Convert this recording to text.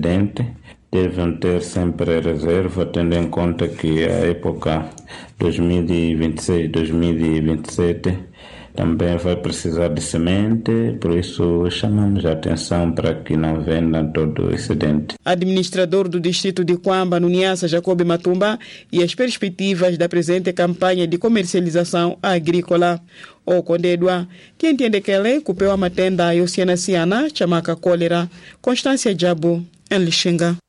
excedente, devem ter sempre reserva, tendo em conta que a época 2026-2027 também vai precisar de semente, por isso chamamos a atenção para que não vendam todo o excedente. Administrador do distrito de Kwamba, no Niassa, Jacob Matumba, e as perspectivas da presente campanha de comercialização agrícola. O Condedwa, que entende que ele cupeu a matenda e oceanaciana, chamaka cólera, Constância Jabu, em Lixinga.